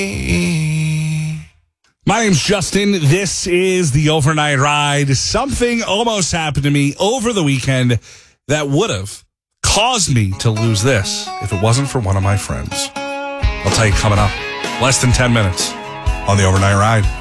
My name's Justin. This is the Overnight Ride. Something almost happened to me over the weekend that would have caused me to lose this if it wasn't for one of my friends. I'll tell you coming up. Less than 10 minutes on the Overnight Ride.